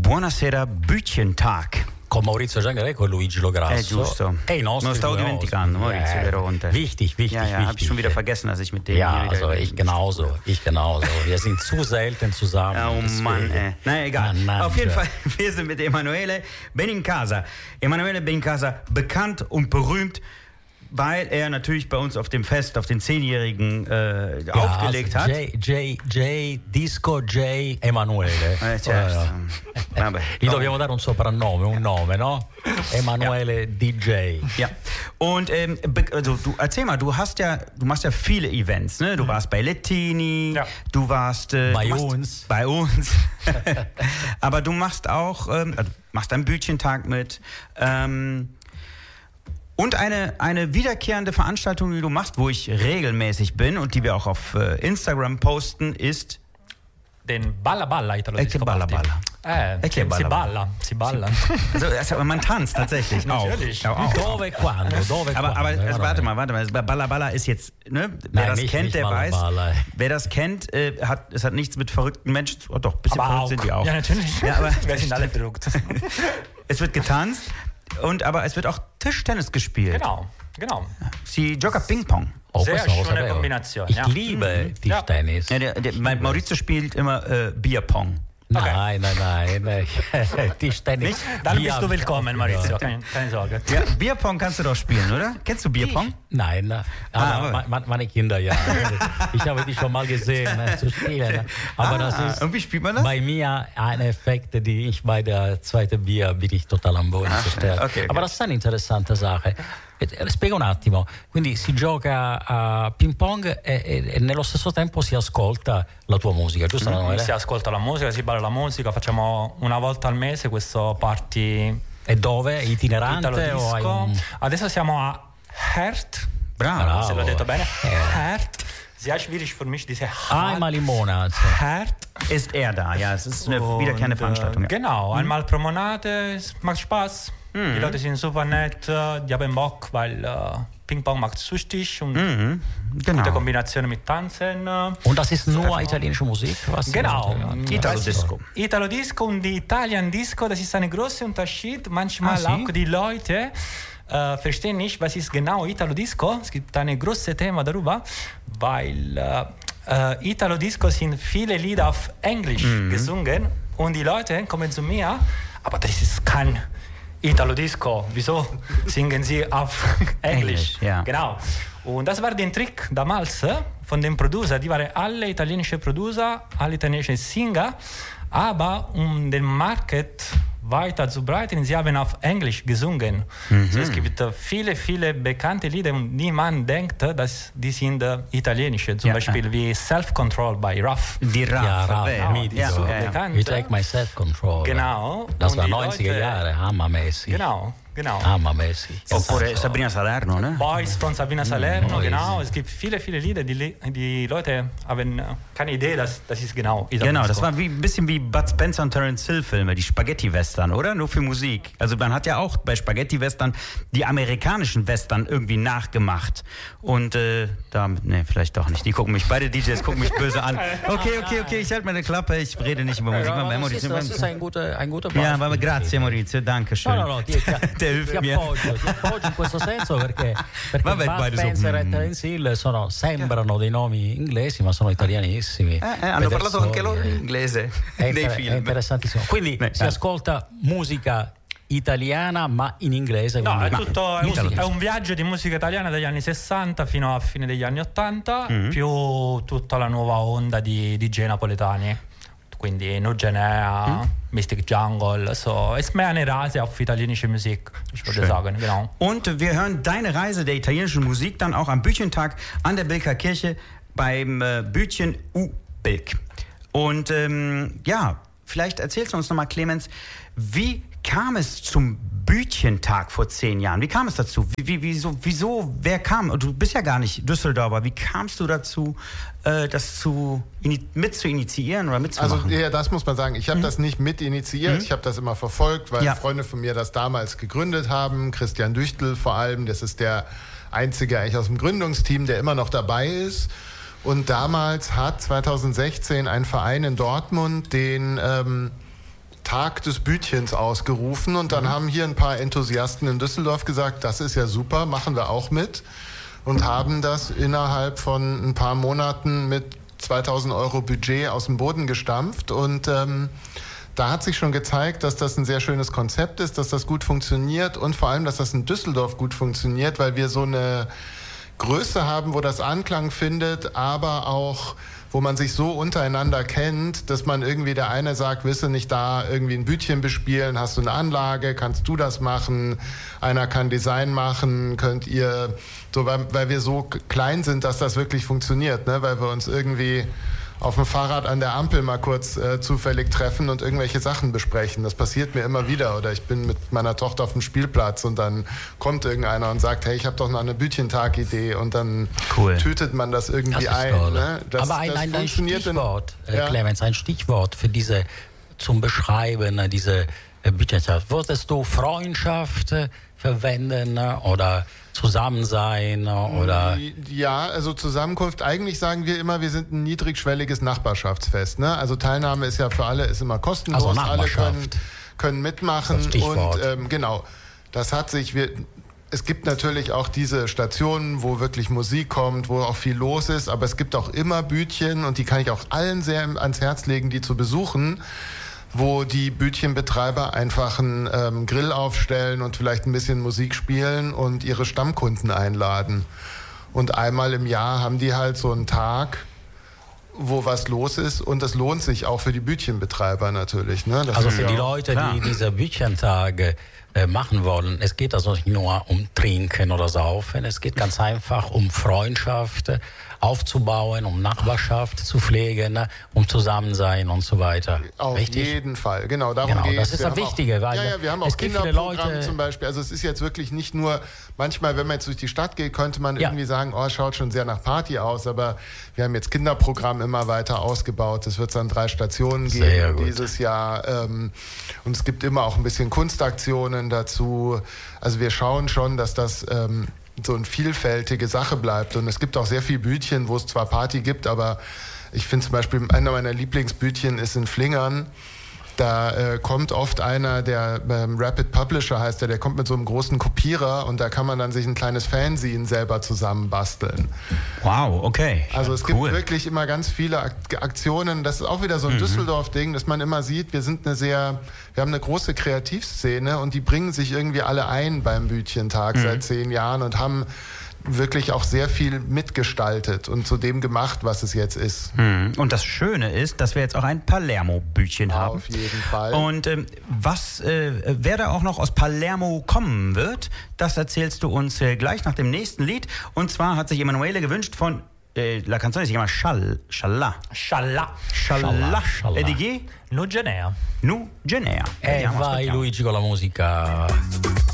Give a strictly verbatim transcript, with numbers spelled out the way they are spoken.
Buonasera Bütchentag. Con Maurizio Giangreco e Luigi Lograsso. È giusto. E i nostri Non stavo dimenticando, Maurizio, eh, Veronte. Wichtig, wichtig, ja, ja, wichtig. habe ich schon wieder vergessen, dass ich mit dem Ja, hier also wieder ich genauso, ich genauso. Wir sind zu selten zusammen. Oh deswegen. Mann, ey. Na egal. Mannaggia. Auf jeden Fall, wir sind mit Emanuele Benincasa. Emanuele Benincasa, bekannt und berühmt, weil er natürlich bei uns auf dem Fest, auf den Zehnjährigen äh, Ja, aufgelegt also hat. J, J, J, Disco J Emanuele. Eh, certo. Eh, Vabbè. Gli dobbiamo dare un soprannome, un nome, no? Emanuele Ja. D J. Ja. Und ähm, be- also du erzähl mal, du hast ja, du machst ja viele Events, ne? Du Mhm. warst bei Lettini, Ja. du warst äh, Bei du machst, uns. bei uns. Aber du machst auch, ähm, also machst einen Bütchentag mit. Ähm, Und eine, eine wiederkehrende Veranstaltung, die du machst, wo ich regelmäßig bin und die wir auch auf äh, Instagram posten, ist Den Balla Balla Italo E Disco che balla Party. balla. Eh, E che si balla balla, si balla. also, also man tanzt tatsächlich auch. Natürlich. Ja, auch. Dove e quando? Dove e Aber, quando? aber also, Emanuele? warte mal, warte mal. Balla Balla ist jetzt, ne? Wer Nein, das nicht- kennt, nicht der Balla weiß. Balla. Wer das kennt, äh, hat, es hat nichts mit verrückten Menschen zu tun. Oh, doch, ein bisschen Aber verrückt auch. sind die auch. Ja, natürlich. Ja, aber Wir sind alle verrückt. es wird getanzt und aber es wird auch Tischtennis gespielt. Genau, genau. Si gioca Ping Pong. Oh, Sehr questo non lo schöne sapevo. Kombination, Ich ja. liebe Ja. Tischtennis. Ja, der, der, mein Maurizio spielt immer äh, Bierpong. Nein, nein, nein, nein. Tischtennis. Dann Bier bist du hab ich willkommen, auch Maurizio. gehört. Keine, keine Sorge. Ja, Bierpong kannst du doch spielen, oder? Kennst du Bierpong? Nein, Ah, aber aber- me- meine Kinder ja. Ich habe die schon mal gesehen ne, zu spielen. Aber das Ah, ist und wie spielt man das? bei mir ein Effekt, die ich bei der zweiten Bier bin ich total am Boden Ah, zerstört. okay, okay. Aber das ist eine interessante Sache. Eh, Spiega un attimo, quindi si gioca a ping pong e, e- e nello stesso tempo si ascolta la tua musica, giusto Emanuele? Si ascolta la musica, si balla la musica, facciamo una volta al mese questo party E dove? Itinerante Italo o hai Disco. un... Adesso siamo a Hert. Bravo. Se l'ho detto bene. Eh. Hert. Sehr schwierig für mich, diese Einmal im Monat. Hert. Ist er da, ja. Es ist eine Und, wiederkehrende äh, Veranstaltung. Ja. Genau, einmal pro Monat, es macht Spaß. Die Leute sind super nett, äh, die haben Bock, weil äh, Ping-Pong macht süchtig und Mhm, gute genau. Kombination mit Tanzen. äh. Und das ist nur italienische Musik? Was Genau. Italo Das- Disco. Italo Disco und Italian Disco, das ist ein großer Unterschied. Manchmal Ah, sie? auch die Leute äh, verstehen nicht, was ist genau Italo Disco. Es gibt ein großes Thema darüber, weil äh, äh, Italo Disco sind viele Lieder auf Englisch gesungen und die Leute kommen zu mir, aber das ist kein Italo Disco. Wieso singen sie auf Englisch? Englisch, ja. Genau. Und das war der Trick damals äh, von dem Producer. Die waren alle italienische Producer, alle italienische Singer, aber um den Markt weiter zu breiten, sie haben auf Englisch gesungen. So, es gibt äh, viele, viele bekannte Lieder und niemand denkt, äh, dass die sind äh, italienische. Zum Ja, Beispiel wie Self-Control bei Ruff. Die Ja, Raffa, Raffa, vero? mitico. Ja, So ja, ja. bekannt. You take my self-control. Genau. Das Und war die neunziger Leute- Jahre, hammermäßig. Genau, genau. Hammermäßig. Oppure Sabrina Salerno, ne? Boys von Sabina Salerno, Boys. genau. Es gibt viele, viele Lieder, die, Le- die Leute haben äh, keine Idee, dass das ist genau Italo Genau, das Disco. war wie, ein bisschen wie Bud Spencer und Terence Hill Filme, die Spaghetti-Western, oder? Nur für Musik. Also man hat ja auch bei Spaghetti-Western die amerikanischen Western irgendwie nachgemacht. Und äh, da, ne, vielleicht doch nicht. Die gucken mich, beide D Js gucken mich böse an. Okay, okay, okay, ich halte meine Klappe, ich rede nicht über Musik. Ja, Bei das, ist, Maurizio- das ist ein guter, ein guter Ja, Beispiel. aber grazie Maurizio, danke schön. No, no, no, ti, ti, Der hilft ti mir. appoggio, ti appoggio in questo senso perché, perché Vabbè, Bud beide so, Spencer e mm. Terence Hill sono, sembrano dei nomi inglesi ma sono italianissimi. Eh, eh, hanno parlato anche loro in Petersoli, inglese È, nei inter- è film. interessantissimo. Quindi Beh, si eh. ascolta musica italiana ma in inglese. No, quindi- è, tutto, è, Italo un, Disco. è un viaggio di musica italiana dagli anni sessanta fino a fine degli anni ottanta, Mm-hmm. più tutta la nuova onda di D J napoletani. Quindi Nugenea, Mm. Mystic Jungle, so. Es ist mehr eine Reise auf italienische Musik, ich würde Schön. sagen, genau. Und wir hören deine Reise der italienischen Musik dann auch am Bütchentag an der Bilker Kirche beim äh, Bütchen U Bilk. Und ähm, ja, vielleicht erzählst du uns nochmal, Clemens, wie kam es zum Bütchentag vor zehn Jahren? Wie kam es dazu? Wie, wie, wieso, wieso, wer kam? Und du bist ja gar nicht Düsseldorfer. Wie kamst du dazu, äh, das zu, ini- mit zu initiieren oder mitzumachen? Also ja, das muss man sagen. Ich habe das nicht mit initiiert. Ich habe das immer verfolgt, weil Ja. Freunde von mir das damals gegründet haben. Christian Düchtel vor allem. Das ist der einzige eigentlich aus dem Gründungsteam, der immer noch dabei ist. Und damals hat zweitausendsechzehn ein Verein in Dortmund den ähm, Tag des Bütchens ausgerufen und dann mhm. haben hier ein paar Enthusiasten in Düsseldorf gesagt, das ist ja super, machen wir auch mit und haben das innerhalb von ein paar Monaten mit zweitausend Euro Budget aus dem Boden gestampft und ähm, da hat sich schon gezeigt, dass das ein sehr schönes Konzept ist, dass das gut funktioniert und vor allem, dass das in Düsseldorf gut funktioniert, weil wir so eine Größe haben, wo das Anklang findet, aber auch wo man sich so untereinander kennt, dass man irgendwie der eine sagt, willst du nicht da irgendwie ein Bütchen bespielen, hast du eine Anlage, kannst du das machen, einer kann Design machen, könnt ihr, so weil, weil wir so klein sind, dass das wirklich funktioniert, ne? Weil wir uns irgendwie auf dem Fahrrad an der Ampel mal kurz äh, zufällig treffen und irgendwelche Sachen besprechen. Das passiert mir immer wieder. Oder ich bin mit meiner Tochter auf dem Spielplatz und dann kommt irgendeiner und sagt, hey, ich habe doch noch eine Bütchentag-Idee und dann cool. tütet man das irgendwie das ein. Ne? Das, Aber ein, das ein, ein Stichwort, in, äh, ja. Clemens, ein Stichwort für diese, zum Beschreiben äh, diese äh, Bütchentag. Würdest du Freundschaft äh, verwenden äh, oder Zusammensein oder? Ja, also Zusammenkunft, eigentlich sagen wir immer, wir sind ein niedrigschwelliges Nachbarschaftsfest. Ne? Also Teilnahme ist ja für alle, ist immer kostenlos, also alle können, können mitmachen. Das Stichwort. Und ähm, genau, das hat sich, wir, es gibt natürlich auch diese Stationen, wo wirklich Musik kommt, wo auch viel los ist, aber es gibt auch immer Bütchen und die kann ich auch allen sehr ans Herz legen, die zu besuchen, wo die Bütchenbetreiber einfach einen ähm, Grill aufstellen und vielleicht ein bisschen Musik spielen und ihre Stammkunden einladen. Und einmal im Jahr haben die halt so einen Tag, wo was los ist und das lohnt sich auch für die Bütchenbetreiber natürlich. Ne? Also für die Leute, klar. die diese Bütchentage äh, machen wollen, es geht also nicht nur um Trinken oder Saufen, es geht ganz einfach um Freundschaft aufzubauen, um Nachbarschaft zu pflegen, um Zusammensein und so weiter. Auf Richtig? jeden Fall, genau. Darum genau, geht's. das ist das Wichtige, weil ja, ja, wir haben auch Kinderprogramme zum Beispiel. Also es ist jetzt wirklich nicht nur, manchmal, wenn man jetzt durch die Stadt geht, könnte man ja. irgendwie sagen, oh, es schaut schon sehr nach Party aus, aber wir haben jetzt Kinderprogramm immer weiter ausgebaut. Es wird dann drei Stationen geben dieses Jahr. Ähm, und es gibt immer auch ein bisschen Kunstaktionen dazu. Also wir schauen schon, dass das ähm, so eine vielfältige Sache bleibt. Und es gibt auch sehr viele Bütchen, wo es zwar Party gibt, aber ich finde zum Beispiel, einer meiner Lieblingsbütchen ist in Flingern. Da äh, kommt oft einer, der ähm, Rapid Publisher heißt der, der kommt mit so einem großen Kopierer und da kann man dann sich ein kleines Fanzine selber zusammenbasteln. Wow, okay. Also es cool. gibt wirklich immer ganz viele Ak- Aktionen. Das ist auch wieder so ein mhm. Düsseldorf-Ding, dass man immer sieht, wir sind eine sehr, wir haben eine große Kreativszene und die bringen sich irgendwie alle ein beim Bütchentag mhm. seit zehn Jahren und haben wirklich auch sehr viel mitgestaltet und zu dem gemacht, was es jetzt ist. Hm. Und das Schöne ist, dass wir jetzt auch ein Palermo-Bütchen ja, haben. Auf jeden Fall. Und ähm, was, äh, wer da auch noch aus Palermo kommen wird, das erzählst du uns äh, gleich nach dem nächsten Lied. Und zwar hat sich Emanuele gewünscht von eh, la canzone si chiama Shall, Shalla. Shalla. Shalla. Shalla. E di chi? Nu Genea. Nu Genea. E vai Luigi con la musica.